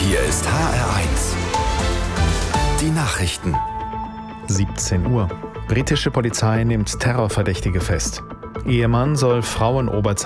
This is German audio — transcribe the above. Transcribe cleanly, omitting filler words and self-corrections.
Hier ist HR1. Die Nachrichten. 17 Uhr. Britische Polizei nimmt Terrorverdächtige fest. Ehemann soll Frau in